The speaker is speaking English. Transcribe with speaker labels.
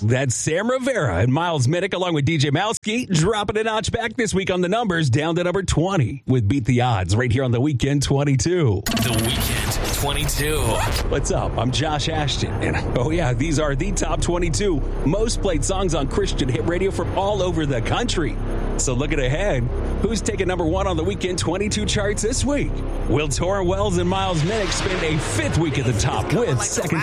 Speaker 1: That's Sam Rivera and Miles Minnick along with DJ Malski dropping a notch back this week on the numbers, down to number 20 with Beat the Odds right here on The Weekend 22.
Speaker 2: The Weekend 22.
Speaker 1: What's up? I'm Josh Ashton. And oh yeah, these are the top 22 most played songs on Christian hit radio from all over the country. So looking ahead, who's taking number 1 on the Weekend 22 charts this week? Will Torrin Wells and Miles Minnick spend a 5th week at the top with Second